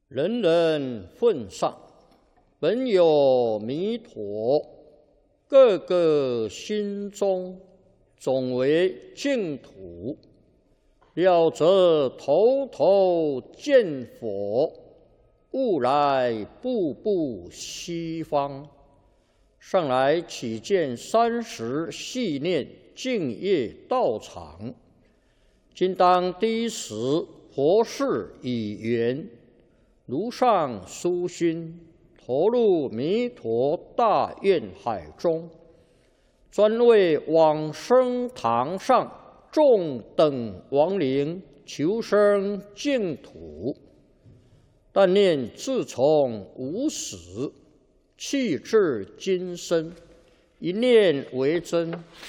人人奉上，本有弥陀，个个心中总为净土。了则头头见佛，悟来步步西方。上来启见30系念净业道场，今当第一时佛事已圆，如上殊心，投入弥陀大愿海中，专为往生堂上众等亡灵求生净土。但念自从无始，气至今生，一念为真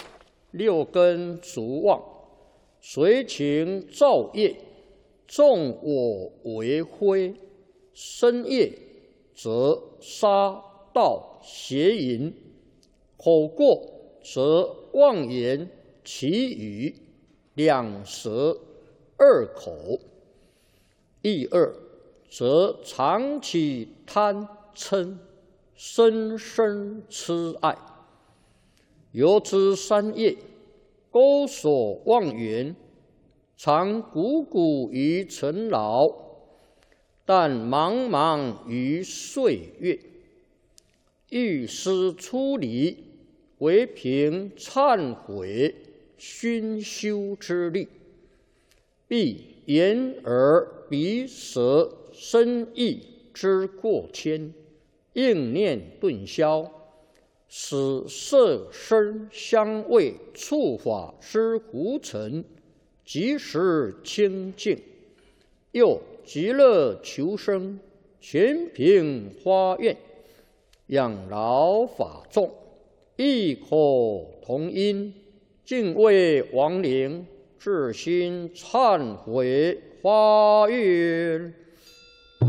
，6根足妄，随情造业，纵我为非，身业则杀盗邪淫，口过则妄言绮语，两舌二口，意二则常起贪嗔，深深痴爱。由之三业，钩锁妄缘，常汩汩于尘劳，但茫茫于岁月。欲思出离，唯凭忏悔熏修之力，必眼耳鼻舌身意之过谦，应念顿消，使色声香味触法之浮尘即时清净，又极乐求生，全凭发愿，养老法众，异口同音，敬畏亡灵，至心忏悔发愿。